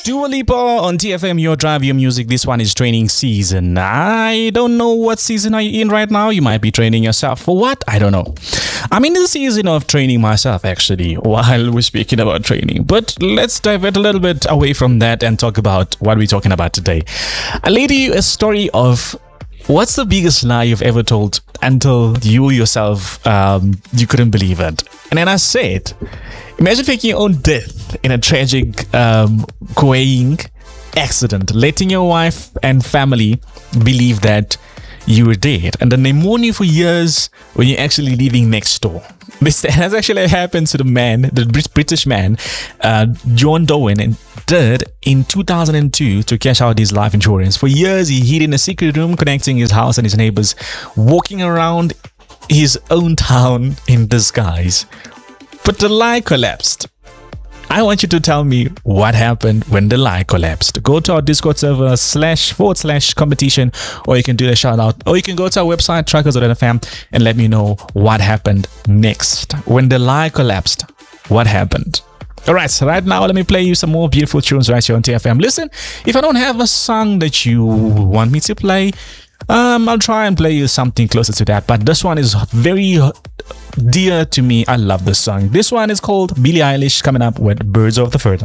Dua Lipa on TFM, your drive, your music. This one is training season. I don't know what season are you in right now. You might be training yourself for what? I don't know. I'm in the season of training myself actually while we're speaking about training. But let's divert a little bit away from that and talk about what we're talking about today. I'll lead you a story of what's the biggest lie you've ever told until you yourself, you couldn't believe it. And then I said, imagine faking your own death in a tragic, going accident, letting your wife and family believe that you were dead, and then they mourn you for years when you're actually living next door. This has actually happened to the British man, John Dowen, and did in 2002 to cash out his life insurance. For years, he hid in a secret room connecting his house and his neighbors, walking around his own town in disguise. But the lie collapsed. I want you to tell me what happened when the lie collapsed. Go to our Discord server //competition, or you can do a shout out, or you can go to our website trackers.fm and let me know what happened next. When the lie collapsed, what happened? Alright, so right now let me play you some more beautiful tunes right here on TFM. Listen, if I don't have a song that you want me to play, I'll try and play you something closer to that. But this one is very dear to me. I love this song. This one is called Billie Eilish, coming up with Birds of the Feather.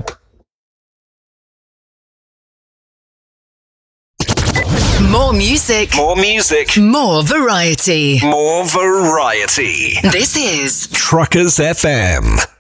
More music. More music. More variety. More variety. This is Truckers FM.